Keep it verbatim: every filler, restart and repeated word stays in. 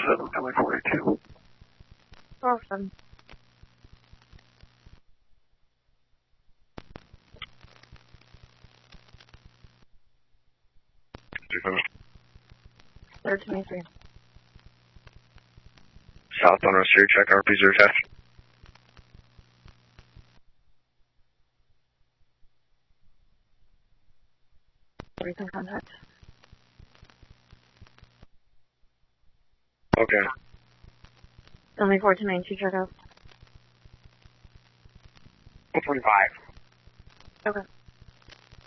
seven, L A forty-two. four oh seven. two seven. third twenty-three. Southbound Rest Street, check R P zero test. Recent contact. Okay. Only four two nine two, check out. one forty-five. Okay.